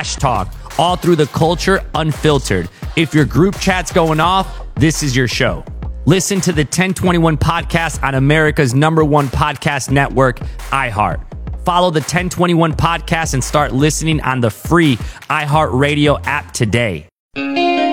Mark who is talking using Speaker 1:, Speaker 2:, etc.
Speaker 1: trash talk, all through the culture unfiltered. If your group chat's going off, this is your show. Listen to the 1021 podcast on America's #1 podcast network, iHeart. Follow the 1021 podcast and start listening on the free iHeartRadio app today.